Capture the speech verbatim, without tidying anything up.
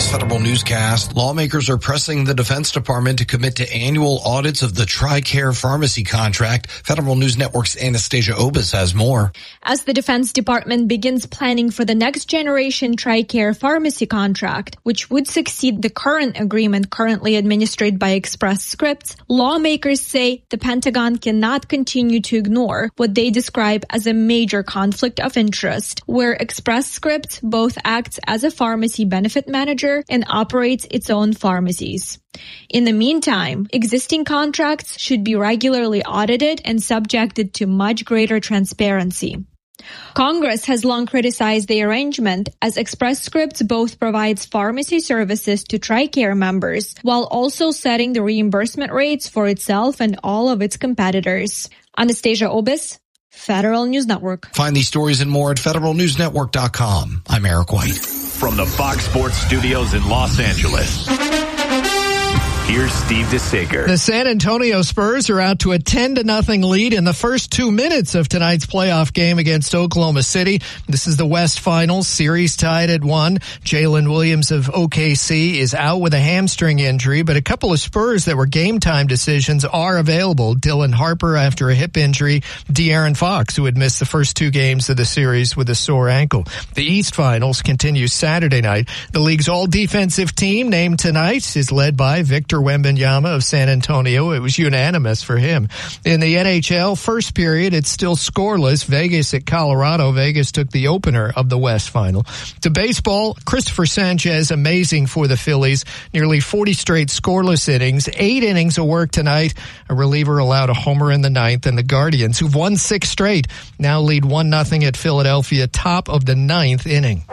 this Federal Newscast, lawmakers are pressing the Defense Department to commit to annual audits of the TRICARE pharmacy contract. Federal News Network's Anastasia Obis has more. As the Defense Department begins planning for the next generation TRICARE pharmacy contract, which would succeed the current agreement currently administered by Express Scripts, lawmakers say the Pentagon cannot continue to ignore what they describe as a major conflict of interest, where Express Scripts both acts as a pharmacy benefit manager and operates its own pharmacies. In the meantime, existing contracts should be regularly audited and subjected to much greater transparency. Congress has long criticized the arrangement, as Express Scripts both provides pharmacy services to TRICARE members while also setting the reimbursement rates for itself and all of its competitors. Anastasia Obis, Federal News Network. Find these stories and more at federal news network dot com. I'm Eric White. From the Fox Sports Studios in Los Angeles, here's Steve DeSager. The San Antonio Spurs are out to a ten to nothing lead in the first two minutes of tonight's playoff game against Oklahoma City. This is the West Finals, series tied at one. Jalen Williams of O K C is out with a hamstring injury, but a couple of Spurs that were game time decisions are available. Dylan Harper after a hip injury, De'Aaron Fox, who had missed the first two games of the series with a sore ankle. The East Finals continue Saturday night. The league's all-defensive team named tonight is led by Victor Wembanyama of San Antonio. It was unanimous for him. In the N H L, first period, it's still scoreless. Vegas at Colorado. Vegas took the opener of the West Final. To baseball, Christopher Sanchez, amazing for the Phillies. Nearly forty straight scoreless innings. Eight innings of work tonight. A reliever allowed a homer in the ninth, and the Guardians, who've won six straight, now lead one nothing at Philadelphia, top of the ninth inning.